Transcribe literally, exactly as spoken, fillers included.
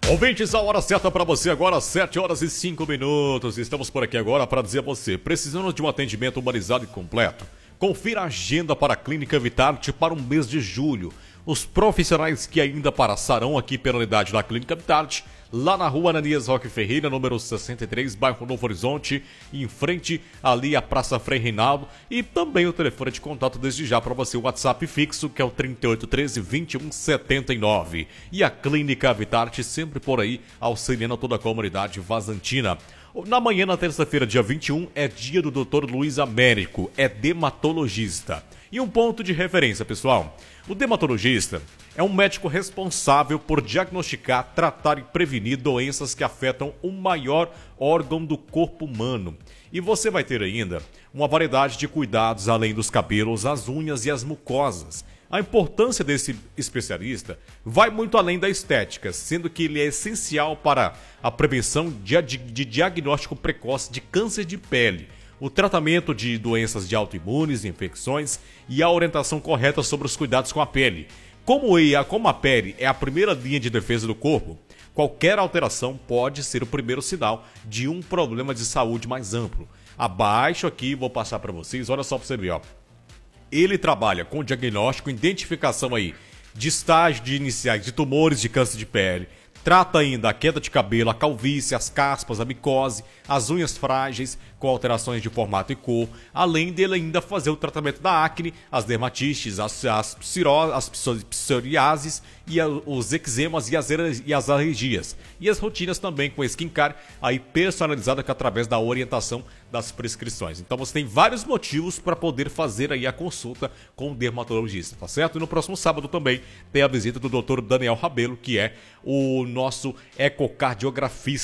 Ouvintes, a hora certa para você agora, sete horas e cinco minutos. Estamos por aqui agora para dizer a você, precisando de um atendimento humanizado e completo? Confira a agenda para a Clínica Vitarte para o mês de julho. Os profissionais que ainda passarão aqui pela unidade da Clínica Vitarte, lá na rua Ananias Roque Ferreira, número sessenta e três, bairro Novo Horizonte, em frente ali à Praça Frei Reinaldo, e também o telefone de contato desde já para você, o WhatsApp fixo, que é o trinta e oito, treze, vinte e um, setenta e nove. E a Clínica Vitarte sempre por aí, auxiliando toda a comunidade vazantina. Na manhã, na terça-feira, dia vinte e um, é dia do doutor Luiz Américo, é dermatologista. E um ponto de referência, pessoal. O dermatologista é um médico responsável por diagnosticar, tratar e prevenir doenças que afetam o maior órgão do corpo humano. E você vai ter ainda uma variedade de cuidados além dos cabelos, as unhas e as mucosas. A importância desse especialista vai muito além da estética, sendo que ele é essencial para a prevenção de, de diagnóstico precoce de câncer de pele, o tratamento de doenças de autoimunes, infecções e a orientação correta sobre os cuidados com a pele. Como a, como a pele é a primeira linha de defesa do corpo, qualquer alteração pode ser o primeiro sinal de um problema de saúde mais amplo. Abaixo aqui, vou passar para vocês, olha só para você ver, ó. Ele trabalha com diagnóstico, identificação aí de estágios de iniciais de tumores de câncer de pele, trata ainda a queda de cabelo, a calvície, as caspas, a micose, as unhas frágeis com alterações de formato e cor, além dele ainda fazer o tratamento da acne, as dermatites, as, as, psiró, as psoriases e a, os eczemas e as, e as alergias. E as rotinas também com skincare aí personalizada que através da orientação das prescrições. Então você tem vários motivos para poder fazer aí a consulta com o dermatologista, tá certo? E no próximo sábado também tem a visita do doutor Daniel Rabelo, que é o nosso ecocardiografista.